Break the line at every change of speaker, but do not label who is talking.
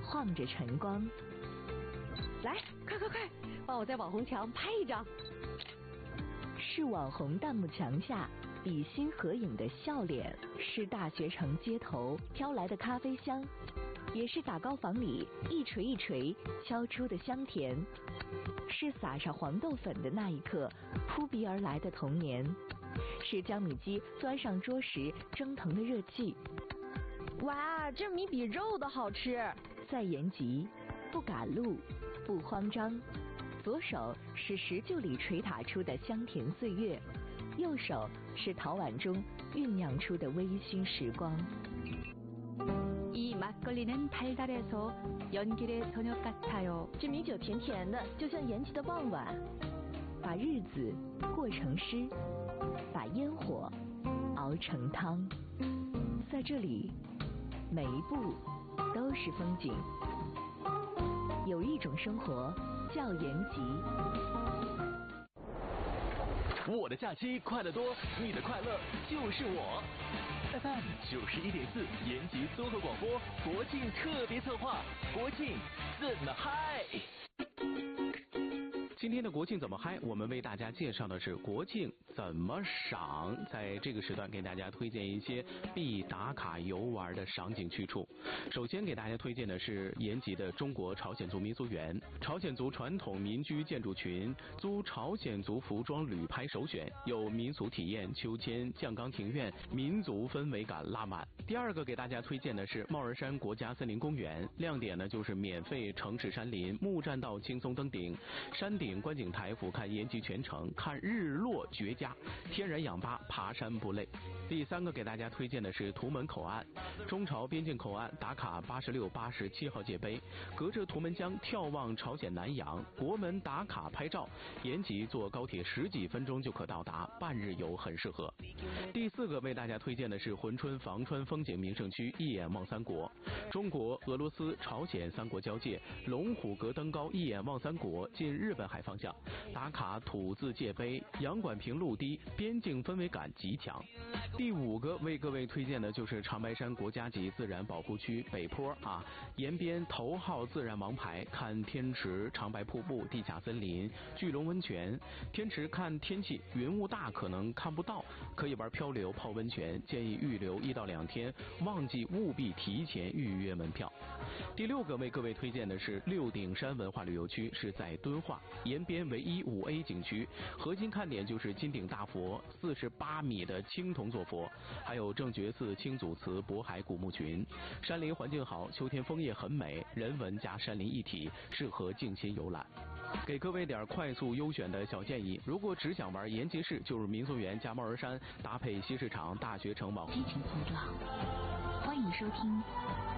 晃着晨光。
来，快，帮我在网红墙拍一张。
是网红弹幕墙下比心合影的笑脸，是大学城街头飘来的咖啡香，也是打糕房里一锤一锤敲出的香甜，是撒上黄豆粉的那一刻扑鼻而来的童年，是江米鸡端上桌时蒸腾的热气。
哇，这米比肉的好吃。
在延吉，不赶路，不慌张。左手是石臼里捶打出的香甜岁月，右手是陶碗中酝酿出的微醺时光。
이 막걸리는 달달해서 연길의 저녁 같아요。
这米酒甜甜的，就像延吉的傍晚。把日子过成诗，把烟火熬成汤。在这里，每一步都是风景。有一种生活叫延吉。
我的假期快乐多，你的快乐就是我。FM 91.4延吉综合广播国庆特别策划，国庆怎么嗨？
今天的国庆怎么嗨，我们为大家介绍的是国庆怎么赏。在这个时段给大家推荐一些必打卡游玩的赏景去处。首先给大家推荐的是延吉的中国朝鲜族民俗园，朝鲜族传统民居建筑群，租朝鲜族服装旅拍首选，有民俗体验、秋千、酱缸庭院，民族氛围感拉满。第二个给大家推荐的是帽儿山国家森林公园，亮点呢就是免费城市山林，木栈道轻松登顶，山顶观景台俯瞰延吉全城，看日落绝佳，天然氧吧，爬山不累。第三个给大家推荐的是图门口岸，中朝边境口岸打卡86、87号界碑，隔着图门江眺望朝鲜南洋，国门打卡拍照，延吉坐高铁10几分钟就可到达，半日游很适合。第四个为大家推荐的是珲春房川风景名胜区一眼望三国，中国、俄罗斯、朝鲜三国交界，龙虎阁登高一眼望三国，近日本海方向，打卡土字界碑，洋管平陆堤，边境氛围感极强。第五个为各位推荐的就是长白山国家级自然保护区北坡沿边头号自然王牌，看天池、长白瀑布、地下森林、巨龙温泉。天池看天气，云雾大可能看不到，可以玩漂流、泡温泉，建议预留1到2天，旺季务必提前预约门票。第六个为各位推荐的是六顶山文化旅游区，是在敦化，沿边唯一5A 景区，核心看点就是金顶大佛，48米的青铜坐佛，还有正觉寺、青祖祠、渤海古墓群。山林环境好，秋天枫叶很美，人文加山林一体，适合静心游览。给各位点快速优选的小建议，如果只想玩延吉市，就是民俗园加帽儿山，搭配西市场、大学城网。
激情碰撞，欢迎收听